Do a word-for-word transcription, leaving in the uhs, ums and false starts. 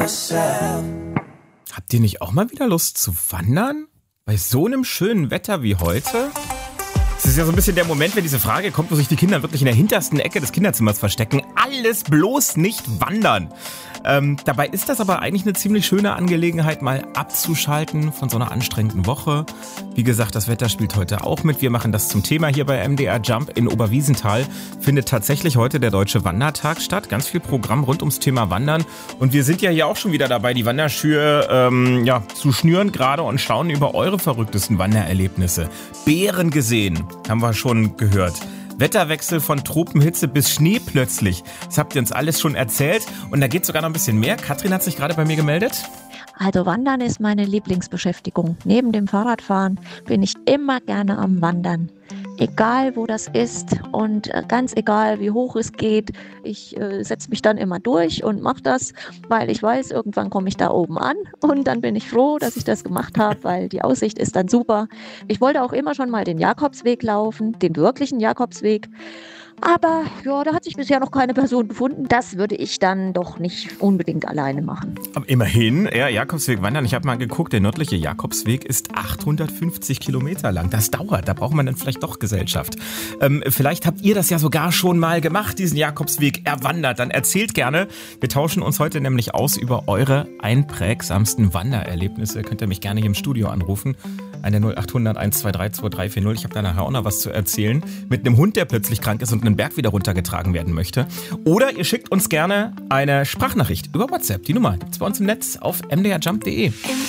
myself. Habt ihr nicht auch mal wieder Lust zu wandern? Bei so einem schönen Wetter wie heute? Es ist ja so ein bisschen der Moment, wenn diese Frage kommt, wo sich die Kinder wirklich in der hintersten Ecke des Kinderzimmers verstecken. Alles bloß nicht wandern. Ähm, dabei ist das aber eigentlich eine ziemlich schöne Angelegenheit, mal abzuschalten von so einer anstrengenden Woche. Wie gesagt, das Wetter spielt heute auch mit. Wir machen das zum Thema hier bei M D R Jump. In Oberwiesenthal findet tatsächlich heute der Deutsche Wandertag statt. Ganz viel Programm rund ums Thema Wandern. Und wir sind ja hier auch schon wieder dabei, die Wanderschuhe ähm, ja, zu schnüren gerade und staunen über eure verrücktesten Wandererlebnisse. Bären gesehen, haben wir schon gehört. Wetterwechsel von Tropenhitze bis Schnee plötzlich. Das habt ihr uns alles schon erzählt. Und da geht sogar noch ein bisschen mehr. Katrin hat sich gerade bei mir gemeldet. Also Wandern ist meine Lieblingsbeschäftigung. Neben dem Fahrradfahren bin ich immer gerne am Wandern. Egal wo das ist und ganz egal wie hoch es geht, ich äh, setze mich dann immer durch und mache das, weil ich weiß, irgendwann komme ich da oben an und dann bin ich froh, dass ich das gemacht habe, weil die Aussicht ist dann super. Ich wollte auch immer schon mal den Jakobsweg laufen, den wirklichen Jakobsweg. Aber ja, da hat sich bisher noch keine Person gefunden. Das würde ich dann doch nicht unbedingt alleine machen. Aber immerhin, ja, Jakobsweg wandern. Ich habe mal geguckt, der nördliche Jakobsweg ist achthundertfünfzig Kilometer lang. Das dauert, da braucht man dann vielleicht doch Gesellschaft. Ähm, vielleicht habt ihr das ja sogar schon mal gemacht, diesen Jakobsweg erwandert. Dann erzählt gerne. Wir tauschen uns heute nämlich aus über eure einprägsamsten Wandererlebnisse. Könnt ihr mich gerne hier im Studio anrufen. Eine null acht hundert eins zwei drei zwei drei vier null. Ich habe da nachher auch noch was zu erzählen. Mit einem Hund, der plötzlich krank ist und einen Berg wieder runtergetragen werden möchte. Oder ihr schickt uns gerne eine Sprachnachricht über WhatsApp. Die Nummer gibt's bei uns im Netz auf m d r jump punkt d e.